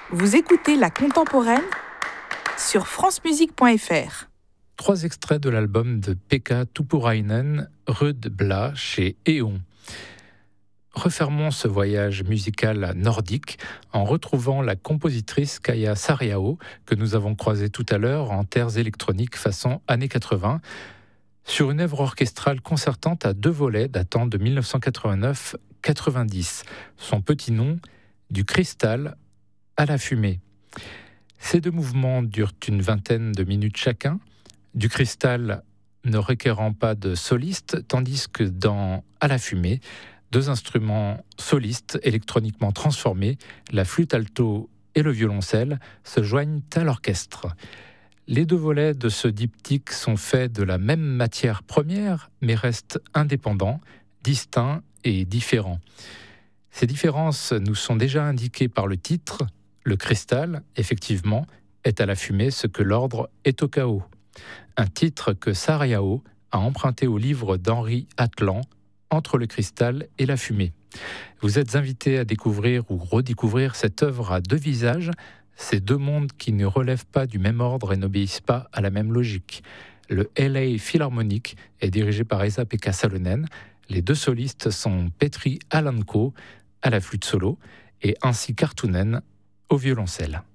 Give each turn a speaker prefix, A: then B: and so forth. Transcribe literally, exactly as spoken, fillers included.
A: Vous écoutez La Contemporaine sur francemusique point f r.
B: Trois extraits de l'album de Pekka Tuppurainen, Röd Blad, chez Éon. Refermons ce voyage musical nordique en retrouvant la compositrice Kaija Saariaho, que nous avons croisée tout à l'heure en terres électroniques façon années quatre-vingts, sur une œuvre orchestrale concertante à deux volets datant de dix-neuf cent quatre-vingt-neuf quatre-vingt-dix. Son petit nom, du cristal à la fumée. Ces deux mouvements durent une vingtaine de minutes chacun, du cristal ne requérant pas de soliste, tandis que dans À la fumée, deux instruments solistes électroniquement transformés, la flûte alto et le violoncelle, se joignent à l'orchestre. Les deux volets de ce diptyque sont faits de la même matière première, mais restent indépendants, distincts et différents. Ces différences nous sont déjà indiquées par le titre. Le cristal, effectivement, est à la fumée ce que l'ordre est au chaos. Un titre que Saariaho a emprunté au livre d'Henri Atlan, Entre le cristal et la fumée. Vous êtes invités à découvrir ou redécouvrir cette œuvre à deux visages, ces deux mondes qui ne relèvent pas du même ordre et n'obéissent pas à la même logique. Le L A Philharmonic est dirigé par Esa-Pekka Salonen. Les deux solistes sont Petri Alanko à la flûte solo et Anssi Karttunen au violoncelle.